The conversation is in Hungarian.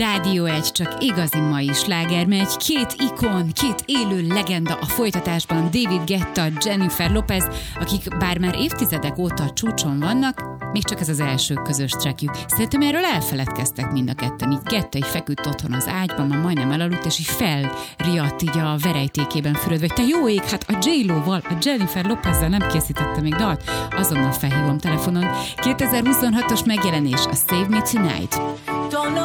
Rádió 1, csak igazi mai sláger megy. Két ikon, két élő legenda a folytatásban, David Guetta, Jennifer Lopez, akik bár már évtizedek óta a csúcson vannak, még csak ez az első közös trackjük. Szerintem erről elfeledkeztek mind a ketten. Így Guetta így feküdt otthon az ágyban, már majdnem elaludt, és így felriadt így a verejtékében fürödve, hogy te jó ég, hát a J-Lo-val, a Jennifer Lopezzel nem készítette még dalt. Azonnal felhívom telefonon. 2026-os megjelenés, a Save Me Tonight.